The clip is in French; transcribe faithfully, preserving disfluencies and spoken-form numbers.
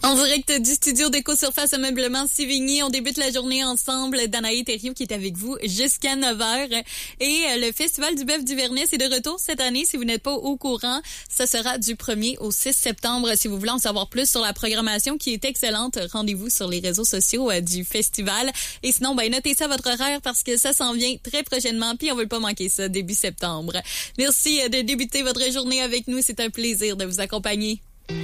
En direct du studio d'Éco-Surface Ameublement Sévigny, on débute la journée ensemble. Danae Thériault qui est avec vous jusqu'à neuf heures. Et le Festival du bœuf d'Ivernais est de retour cette année. Si vous n'êtes pas au courant, ça sera du premier au six septembre. Si vous voulez en savoir plus sur la programmation qui est excellente, rendez-vous sur les réseaux sociaux du festival. Et sinon, ben notez ça à votre horaire parce que ça s'en vient très prochainement. Puis on veut pas manquer ça début septembre. Merci de débuter votre journée avec nous. C'est un plaisir de vous accompagner.